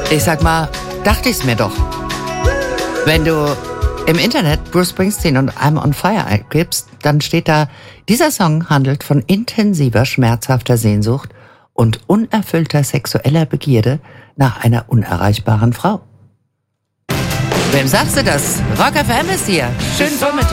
Ich sag mal, dachte ich's mir doch. Wenn du im Internet Bruce Springsteen und I'm on Fire eingibst, dann steht da, dieser Song handelt von intensiver, schmerzhafter Sehnsucht und unerfüllter sexueller Begierde nach einer unerreichbaren Frau. Wem sagst du das? Rock FM ist hier. Schönen Vormittag.